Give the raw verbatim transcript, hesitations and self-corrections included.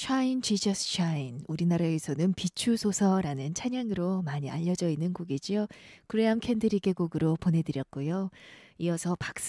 Shine Jesus Shine, 우리나라에서는 비추소서라는 찬양으로 많이 알려져 있는 곡이지요. 그레암 캔드릭의 곡으로 보내드렸고요. 이어서 박스